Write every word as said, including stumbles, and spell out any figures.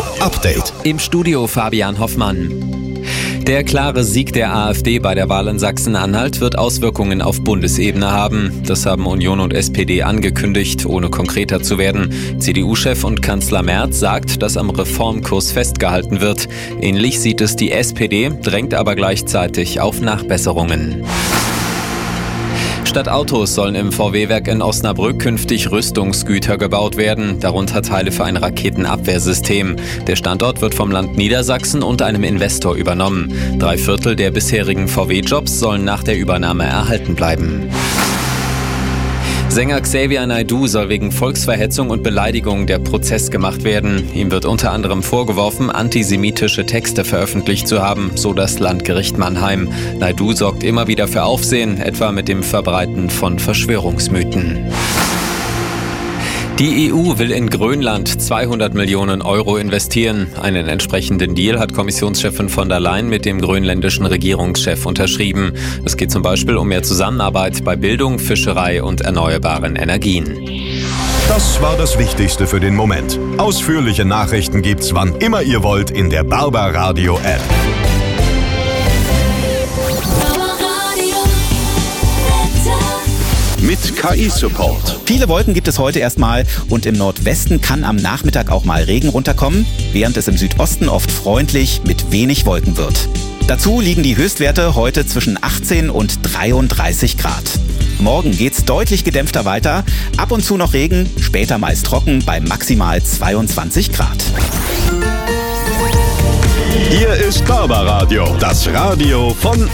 Update. Im Studio Fabian Hoffmann. Der klare Sieg der AfD bei der Wahl in Sachsen-Anhalt wird Auswirkungen auf Bundesebene haben. Das haben Union und S P D angekündigt, ohne konkreter zu werden. C D U-Chef und Kanzler Merz sagt, dass am Reformkurs festgehalten wird. Ähnlich sieht es die S P D, drängt aber gleichzeitig auf Nachbesserungen. Statt Autos sollen im V W-Werk in Osnabrück künftig Rüstungsgüter gebaut werden, darunter Teile für ein Raketenabwehrsystem. Der Standort wird vom Land Niedersachsen und einem Investor übernommen. Drei Viertel der bisherigen V W-Jobs sollen nach der Übernahme erhalten bleiben. Sänger Xavier Naidoo soll wegen Volksverhetzung und Beleidigung der Prozess gemacht werden. Ihm wird unter anderem vorgeworfen, antisemitische Texte veröffentlicht zu haben, so das Landgericht Mannheim. Naidoo sorgt immer wieder für Aufsehen, etwa mit dem Verbreiten von Verschwörungsmythen. Die E U will in Grönland zweihundert Millionen Euro investieren. Einen entsprechenden Deal hat Kommissionschefin von der Leyen mit dem grönländischen Regierungschef unterschrieben. Es geht zum Beispiel um mehr Zusammenarbeit bei Bildung, Fischerei und erneuerbaren Energien. Das war das Wichtigste für den Moment. Ausführliche Nachrichten gibt's wann immer ihr wollt in der Barbaradio App. Mit K I-Support. Viele Wolken gibt es heute erstmal und im Nordwesten kann am Nachmittag auch mal Regen runterkommen, während es im Südosten oft freundlich mit wenig Wolken wird. Dazu liegen die Höchstwerte heute zwischen achtzehn und dreiunddreißig Grad. Morgen geht's deutlich gedämpfter weiter, ab und zu noch Regen, später meist trocken bei maximal zweiundzwanzig Grad. Hier ist Barbaradio, das Radio von